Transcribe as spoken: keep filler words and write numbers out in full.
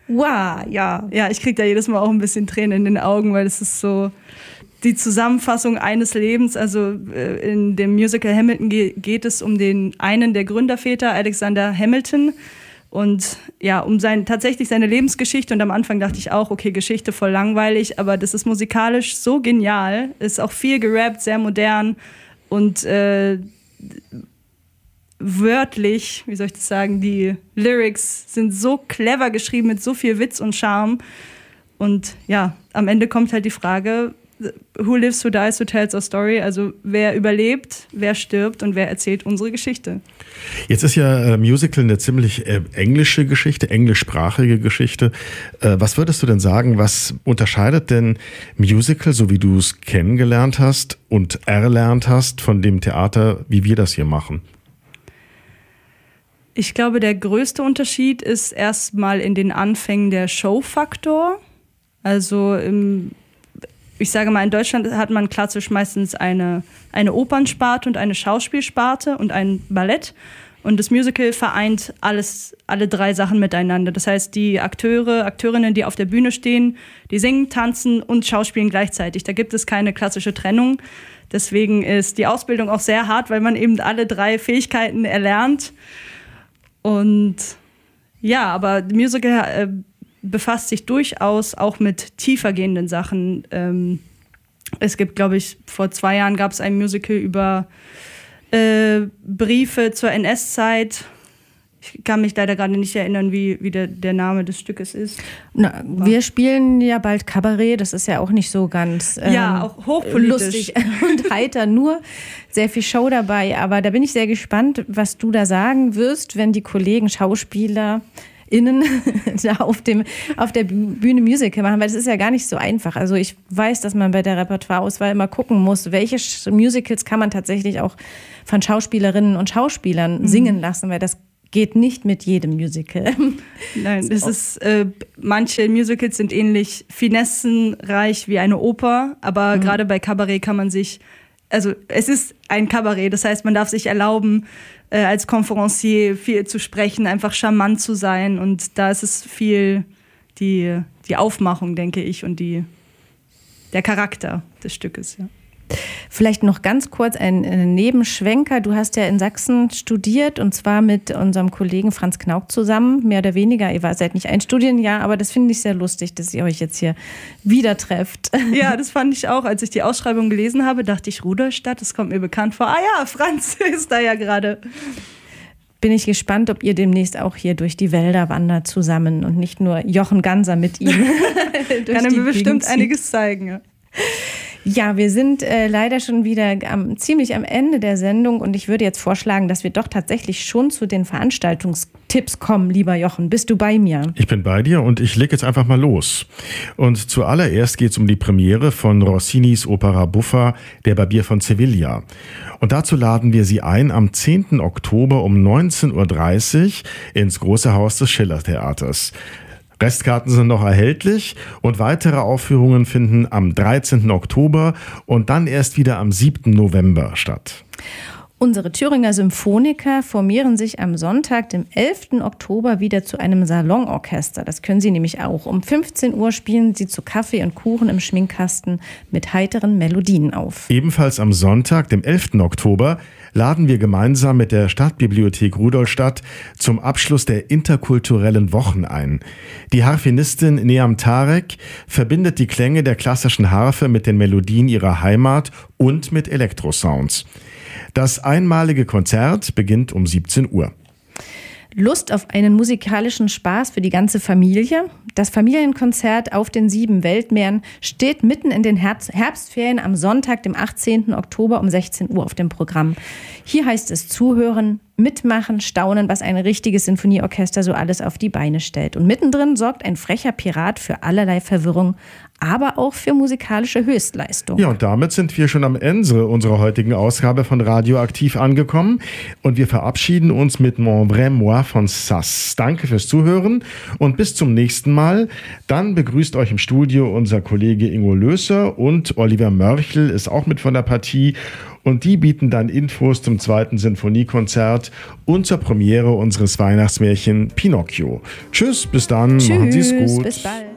Wow, ja. Ja, ich kriege da jedes Mal auch ein bisschen Tränen in den Augen, weil es ist so die Zusammenfassung eines Lebens. Also in dem Musical Hamilton geht es um den einen der Gründerväter, Alexander Hamilton. Und ja, um sein, tatsächlich seine Lebensgeschichte. Und am Anfang dachte ich auch, okay, Geschichte voll langweilig, aber das ist musikalisch so genial. Ist auch viel gerappt, sehr modern und äh, wörtlich, wie soll ich das sagen, die Lyrics sind so clever geschrieben mit so viel Witz und Charme. Und ja, am Ende kommt halt die Frage, who lives, who dies, who tells our story? Also wer überlebt, wer stirbt und wer erzählt unsere Geschichte? Jetzt ist ja äh, Musical eine ziemlich äh, englische Geschichte, englischsprachige Geschichte. Äh, was würdest du denn sagen, was unterscheidet denn Musical, so wie du es kennengelernt hast und erlernt hast, von dem Theater, wie wir das hier machen? Ich glaube, der größte Unterschied ist erstmal in den Anfängen der Showfaktor. Also im, ich sage mal, in Deutschland hat man klassisch meistens eine, eine Opernsparte und eine Schauspielsparte und ein Ballett. Und das Musical vereint alles, alle drei Sachen miteinander. Das heißt, die Akteure, Akteurinnen, die auf der Bühne stehen, die singen, tanzen und schauspielen gleichzeitig. Da gibt es keine klassische Trennung. Deswegen ist die Ausbildung auch sehr hart, weil man eben alle drei Fähigkeiten erlernt. Und ja, aber Musical äh, befasst sich durchaus auch mit tiefergehenden Sachen. Ähm, es gibt, glaube ich, vor zwei Jahren gab es ein Musical über äh, Briefe zur N S-Zeit. Ich kann mich leider gerade nicht erinnern, wie, wie der, der Name des Stückes ist. Na, wir spielen ja bald Kabarett, das ist ja auch nicht so ganz ähm, ja, auch hochpolitisch. Lustig und heiter, nur sehr viel Show dabei. Aber da bin ich sehr gespannt, was du da sagen wirst, wenn die Kollegen Schauspieler innen da auf, dem, auf der Bühne Musical machen, weil das ist ja gar nicht so einfach. Also ich weiß, dass man bei der Repertoireauswahl immer gucken muss, welche Musicals kann man tatsächlich auch von Schauspielerinnen und Schauspielern mhm. singen lassen, weil das geht nicht mit jedem Musical. Nein, das ist, äh, manche Musicals sind ähnlich finessenreich wie eine Oper, aber mhm. gerade bei Kabarett kann man sich, also es ist ein Kabarett, das heißt, man darf sich erlauben, äh, als Conferencier viel zu sprechen, einfach charmant zu sein und da ist es viel die, die Aufmachung, denke ich, und die, der Charakter des Stückes, ja. Vielleicht noch ganz kurz ein Nebenschwenker. Du hast ja in Sachsen studiert und zwar mit unserem Kollegen Franz Knauk zusammen, mehr oder weniger. Ihr seid nicht ein Studienjahr, aber das finde ich sehr lustig, dass ihr euch jetzt hier wieder trefft. Ja, das fand ich auch. Als ich die Ausschreibung gelesen habe, dachte ich, Rudolstadt, das kommt mir bekannt vor. Ah ja, Franz ist da ja gerade. Bin ich gespannt, ob ihr demnächst auch hier durch die Wälder wandert zusammen und nicht nur Jochen Ganser mit ihm. Kann er mir bestimmt einiges zeigen, ja. Ja, wir sind äh, leider schon wieder am, ziemlich am Ende der Sendung und ich würde jetzt vorschlagen, dass wir doch tatsächlich schon zu den Veranstaltungstipps kommen, lieber Jochen. Bist du bei mir? Ich bin bei dir und ich leg jetzt einfach mal los. Und zuallererst geht es um die Premiere von Rossinis Opera Buffa, der Barbier von Sevilla. Und dazu laden wir Sie ein am zehnten Oktober um neunzehn Uhr dreißig ins Große Haus des Schiller-Theaters. Restkarten sind noch erhältlich und weitere Aufführungen finden am dreizehnten Oktober und dann erst wieder am siebten November statt. Unsere Thüringer Symphoniker formieren sich am Sonntag, dem elften Oktober, wieder zu einem Salonorchester. Das können sie nämlich auch. Um fünfzehn Uhr spielen sie zu Kaffee und Kuchen im Schminkkasten mit heiteren Melodien auf. Ebenfalls am Sonntag, dem elften Oktober, laden wir gemeinsam mit der Stadtbibliothek Rudolstadt zum Abschluss der interkulturellen Wochen ein. Die Harfenistin Neam Tarek verbindet die Klänge der klassischen Harfe mit den Melodien ihrer Heimat und mit Elektrosounds. Das einmalige Konzert beginnt um siebzehn Uhr. Lust auf einen musikalischen Spaß für die ganze Familie? Das Familienkonzert auf den sieben Weltmeeren steht mitten in den Herbstferien am Sonntag, dem achtzehnten Oktober um sechzehn Uhr auf dem Programm. Hier heißt es zuhören, mitmachen, staunen, was ein richtiges Sinfonieorchester so alles auf die Beine stellt. Und mittendrin sorgt ein frecher Pirat für allerlei Verwirrung, aber auch für musikalische Höchstleistung. Ja, und damit sind wir schon am Ende unserer heutigen Ausgabe von Radioaktiv angekommen. Und wir verabschieden uns mit Mon Vrai Moi von Sass. Danke fürs Zuhören und bis zum nächsten Mal. Dann begrüßt euch im Studio unser Kollege Ingo Löser und Oliver Mörchel ist auch mit von der Partie. und die bieten dann Infos zum zweiten Sinfoniekonzert und zur Premiere unseres Weihnachtsmärchen Pinocchio. Tschüss, bis dann, Tschüss, machen Sie es gut. Bis bald.